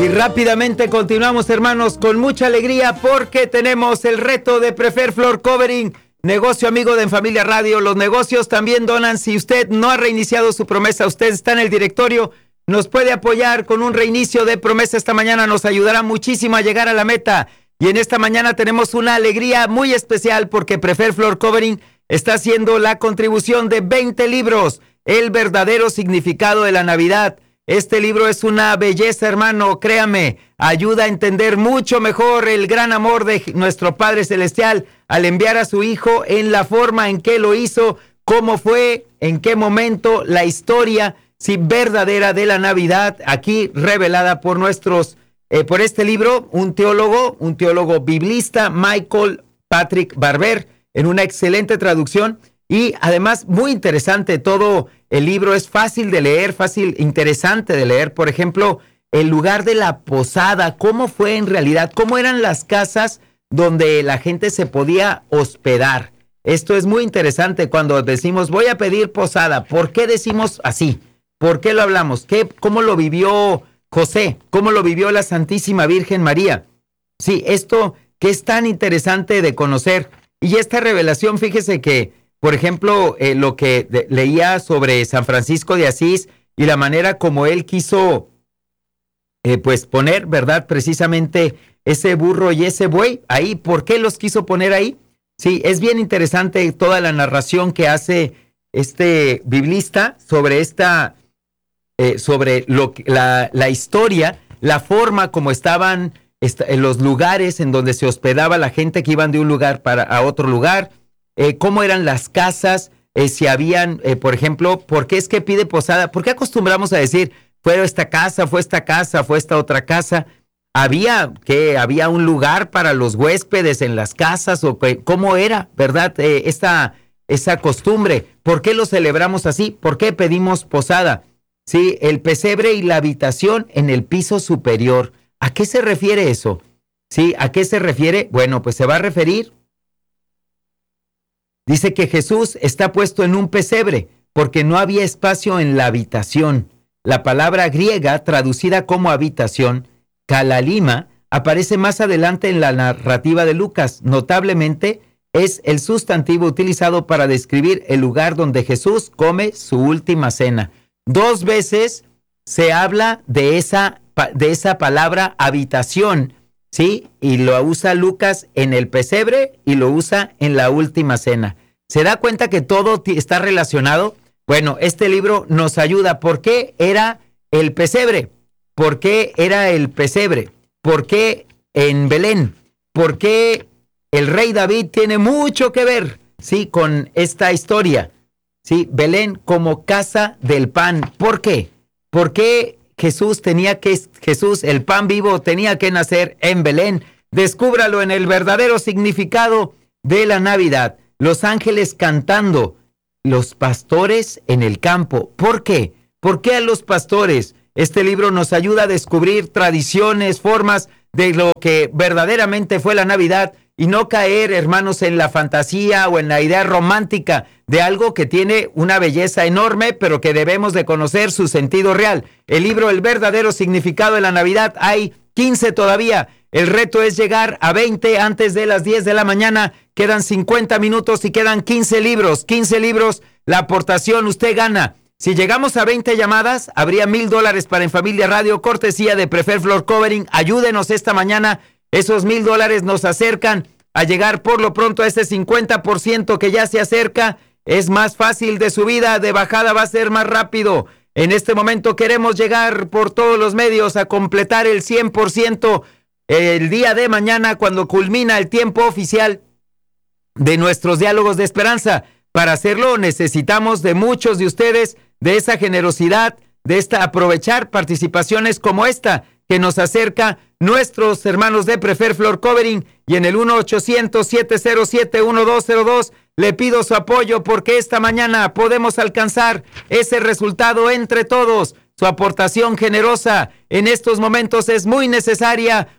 rápidamente continuamos, hermanos, con mucha alegría porque tenemos el reto de Prefer Floor Covering, negocio amigo de En Familia Radio. Los negocios también donan. Si usted no ha reiniciado su promesa, usted está en el directorio, nos puede apoyar con un reinicio de promesa esta mañana, nos ayudará muchísimo a llegar a la meta. Y en esta mañana tenemos una alegría muy especial porque Prefer Floor Covering está haciendo la contribución de 20 libros, El verdadero significado de la Navidad. Este libro es una belleza, hermano, créame, ayuda a entender mucho mejor el gran amor de nuestro Padre Celestial al enviar a su Hijo, en la forma en que lo hizo, cómo fue, en qué momento, la historia, sí, verdadera de la Navidad, aquí revelada por por este libro, un teólogo biblista, Michael Patrick Barber, en una excelente traducción. Y además, muy interesante, todo el libro es fácil de leer, interesante de leer. Por ejemplo, el lugar de la posada, cómo fue en realidad, cómo eran las casas donde la gente se podía hospedar. Esto es muy interesante cuando decimos, voy a pedir posada. ¿Por qué decimos así? ¿Por qué lo hablamos? ¿Cómo lo vivió José? ¿Cómo lo vivió la Santísima Virgen María? Sí, esto que es tan interesante de conocer. Y esta revelación, fíjese que, por ejemplo, lo que leía sobre San Francisco de Asís y la manera como él quiso, pues poner, ¿verdad? Precisamente ese burro y ese buey ahí. ¿Por qué los quiso poner ahí? Sí, es bien interesante toda la narración que hace este biblista sobre sobre la historia, la forma como estaban en los lugares en donde se hospedaba la gente que iban de un lugar a otro lugar. Cómo eran las casas, si habían, por ejemplo, ¿por qué es que pide posada? ¿Por qué acostumbramos a decir, fue esta casa, fue esta otra casa? ¿Había un lugar para los huéspedes en las casas? ¿O cómo era, verdad, esa costumbre? ¿Por qué lo celebramos así? ¿Por qué pedimos posada? Sí, el pesebre y la habitación en el piso superior. ¿A qué se refiere eso? Sí, ¿a qué se refiere? Bueno, pues se va a referir. Dice que Jesús está puesto en un pesebre porque no había espacio en la habitación. La palabra griega traducida como habitación, kalalima, aparece más adelante en la narrativa de Lucas. Notablemente, es el sustantivo utilizado para describir el lugar donde Jesús come su última cena. 2 veces se habla de esa palabra habitación, ¿sí? Y lo usa Lucas en el pesebre y lo usa en la última cena. ¿Se da cuenta que todo está relacionado? Bueno, este libro nos ayuda. ¿Por qué era el pesebre? ¿Por qué era el pesebre? ¿Por qué en Belén? ¿Por qué el rey David tiene mucho que ver, sí, con esta historia? Sí, Belén como casa del pan. ¿Por qué? ¿Por qué Jesús, el pan vivo, tenía que nacer en Belén? Descúbralo en el verdadero significado de la Navidad. Los ángeles cantando, los pastores en el campo. ¿Por qué? ¿Por qué a los pastores? Este libro nos ayuda a descubrir tradiciones, formas de lo que verdaderamente fue la Navidad y no caer, hermanos, en la fantasía o en la idea romántica de algo que tiene una belleza enorme, pero que debemos de conocer su sentido real. El libro El verdadero significado de la Navidad, hay 15 todavía. El reto es llegar a 20 antes de las 10 de la mañana. Quedan 50 minutos y quedan 15 libros. 15 libros, la aportación, usted gana. Si llegamos a 20 llamadas, habría $1,000 para En Familia Radio, cortesía de Prefer Floor Covering. Ayúdenos esta mañana. Esos $1,000 nos acercan a llegar por lo pronto a ese 50% que ya se acerca. Es más fácil de subida, de bajada va a ser más rápido. En este momento queremos llegar por todos los medios a completar el 100% el día de mañana, cuando culmina el tiempo oficial de nuestros diálogos de esperanza. Para hacerlo necesitamos de muchos de ustedes, de esa generosidad, de aprovechar participaciones como esta, que nos acerca nuestros hermanos de Prefer Floor Covering, y en el 1-800-707-1202 le pido su apoyo porque esta mañana podemos alcanzar ese resultado entre todos. Su aportación generosa en estos momentos es muy necesaria.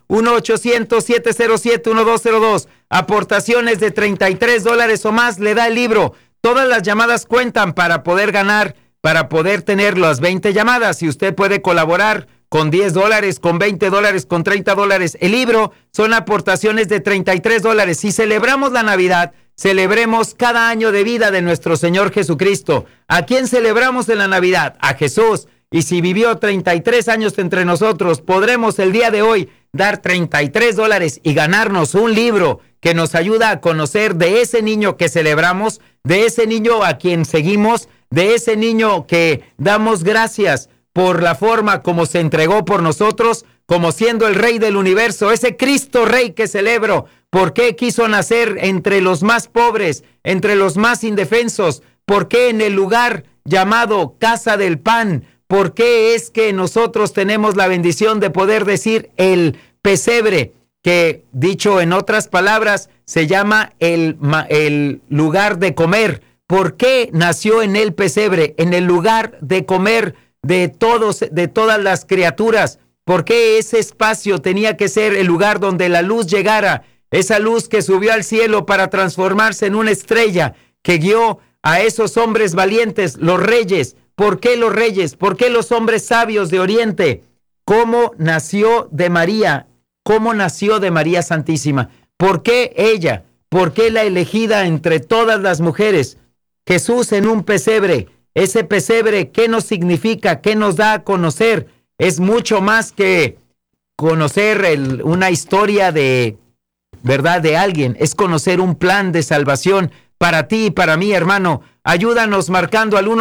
1-800-707-1202. Aportaciones de $33 o más le da el libro. Todas las llamadas cuentan para poder ganar, para poder tener las 20 llamadas. Si usted puede colaborar con $10, con $20, con $30. El libro son aportaciones de $33. Si celebramos la Navidad, celebremos cada año de vida de nuestro Señor Jesucristo. ¿A quién celebramos en la Navidad? A Jesús. Y si vivió 33 años entre nosotros, podremos el día de hoy dar $33 y ganarnos un libro que nos ayuda a conocer de ese niño que celebramos, de ese niño a quien seguimos, de ese niño que damos gracias por la forma como se entregó por nosotros, como siendo el Rey del universo, ese Cristo Rey que celebro. ¿Por qué quiso nacer entre los más pobres, entre los más indefensos? ¿Por qué en el lugar llamado Casa del Pan? ¿Por qué es que nosotros tenemos la bendición de poder decir el pesebre, que dicho en otras palabras se llama el lugar de comer? ¿Por qué nació en el pesebre, en el lugar de comer de todas las criaturas? ¿Por qué ese espacio tenía que ser el lugar donde la luz llegara? Esa luz que subió al cielo para transformarse en una estrella que guió a esos hombres valientes, los reyes. ¿Por qué los reyes? ¿Por qué los hombres sabios de Oriente? ¿Cómo nació de María? ¿Cómo nació de María Santísima? ¿Por qué ella? ¿Por qué la elegida entre todas las mujeres? Jesús en un pesebre. Ese pesebre, ¿qué nos significa? ¿Qué nos da a conocer? Es mucho más que conocer una historia de, ¿verdad?, de alguien. Es conocer un plan de salvación para ti y para mí, hermano. Ayúdanos marcando al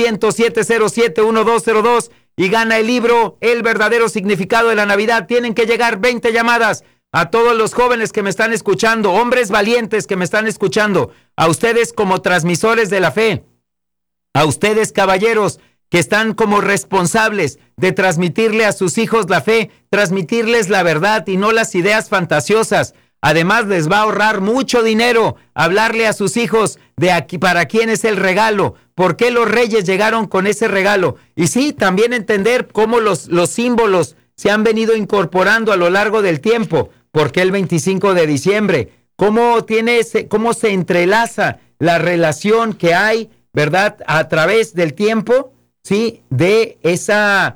1-800-707-1202 y gana el libro El verdadero significado de la Navidad. Tienen que llegar 20 llamadas. A todos los jóvenes que me están escuchando, hombres valientes que me están escuchando, a ustedes como transmisores de la fe, a ustedes caballeros que están como responsables de transmitirle a sus hijos la fe, transmitirles la verdad y no las ideas fantasiosas. Además, les va a ahorrar mucho dinero hablarle a sus hijos de aquí para quién es el regalo, por qué los reyes llegaron con ese regalo. Y sí, también entender cómo los símbolos se han venido incorporando a lo largo del tiempo. ¿Por qué el 25 de diciembre? ¿Cómo se entrelaza la relación que hay, verdad, a través del tiempo, sí, de esas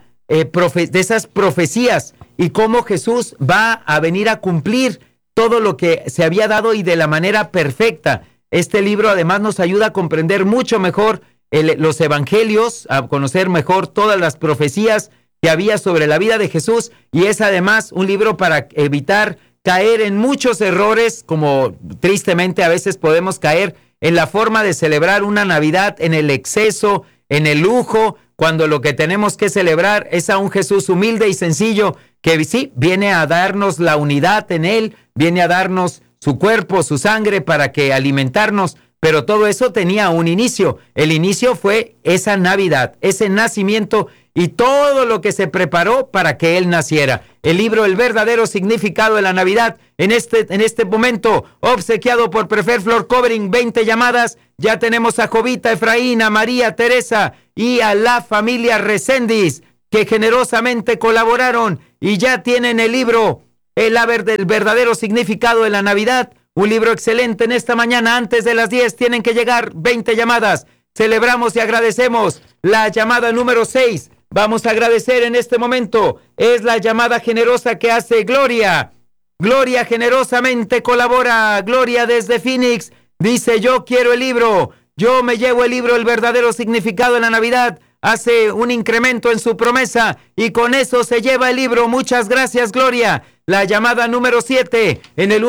profecías y cómo Jesús va a venir a cumplir todo lo que se había dado y de la manera perfecta? Este libro además nos ayuda a comprender mucho mejor los evangelios, a conocer mejor todas las profecías que había sobre la vida de Jesús, y es además un libro para evitar caer en muchos errores, como tristemente a veces podemos caer en la forma de celebrar una Navidad, en el exceso, en el lujo, cuando lo que tenemos que celebrar es a un Jesús humilde y sencillo, que sí, viene a darnos la unidad en Él, viene a darnos su cuerpo, su sangre para que alimentarnos, pero todo eso tenía un inicio. El inicio fue esa Navidad, ese nacimiento y todo lo que se preparó para que Él naciera. El libro El verdadero significado de la Navidad, en este momento, obsequiado por Prefer Floor Covering, 20 llamadas. Ya tenemos a Jovita, Efraín, a María, Teresa y a la familia Reséndiz, que generosamente colaboraron y ya tienen el libro El verdadero significado de la Navidad. Un libro excelente. En esta mañana, antes de las 10, tienen que llegar 20 llamadas. Celebramos y agradecemos la llamada número 6. Vamos a agradecer en este momento. Es la llamada generosa que hace Gloria. Gloria generosamente colabora. Gloria desde Phoenix dice: yo quiero el libro. Yo me llevo el libro El verdadero significado de la Navidad. Hace un incremento en su promesa y con eso se lleva el libro. Muchas gracias, Gloria. La llamada número 7 en el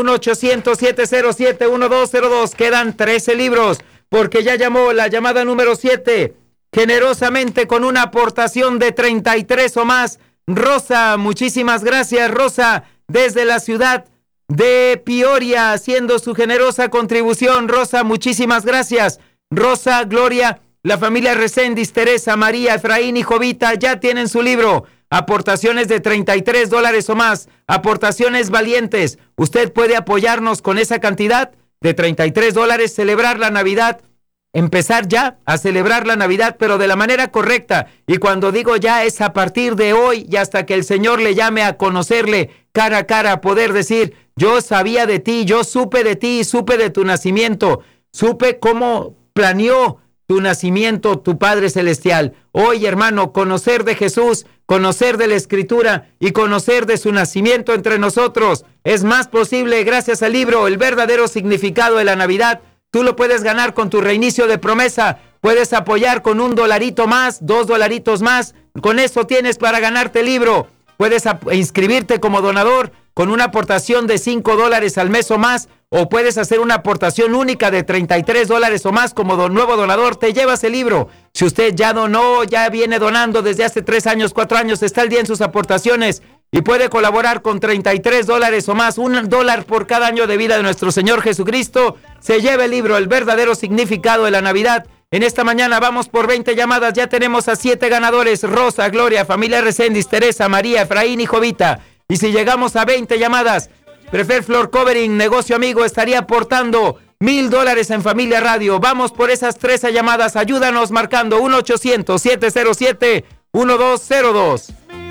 1-800-707-1202. Quedan 13 libros porque ya llamó la llamada número 7. Generosamente con una aportación de 33 o más. Rosa, muchísimas gracias, Rosa, desde la ciudad de Peoria, haciendo su generosa contribución. Rosa, muchísimas gracias. Rosa, Gloria, la familia Reséndiz, Teresa, María, Efraín y Jovita ya tienen su libro. Aportaciones de $33 o más. Aportaciones valientes. Usted puede apoyarnos con esa cantidad de $33, celebrar la Navidad. Empezar ya a celebrar la Navidad, pero de la manera correcta. Y cuando digo ya, es a partir de hoy y hasta que el Señor le llame a conocerle cara a cara, poder decir: yo sabía de ti, yo supe de ti, supe de tu nacimiento, supe cómo planeó tu nacimiento, tu Padre Celestial. Hoy, hermano, conocer de Jesús, conocer de la Escritura y conocer de su nacimiento entre nosotros es más posible gracias al libro El verdadero significado de la Navidad. Tú lo puedes ganar con tu reinicio de promesa. Puedes apoyar con $1 más, $2 más. Con eso tienes para ganarte el libro. Puedes inscribirte como donador con una aportación de $5 al mes o más, o puedes hacer una aportación única de $33 o más como nuevo donador. Te llevas el libro. Si usted ya donó, ya viene donando desde hace 3 años, 4 años, está al día en sus aportaciones y puede colaborar con $33 o más, $1 por cada año de vida de nuestro Señor Jesucristo, se lleva el libro El verdadero significado de la Navidad. En esta mañana vamos por 20 llamadas, ya tenemos a 7 ganadores: Rosa, Gloria, familia Reséndiz, Teresa, María, Efraín y Jovita. Y si llegamos a 20 llamadas, Prefer Floor Covering, negocio amigo, estaría aportando $1,000 en Familia Radio. Vamos por esas 13 llamadas, ayúdanos marcando 1-800-707-1202.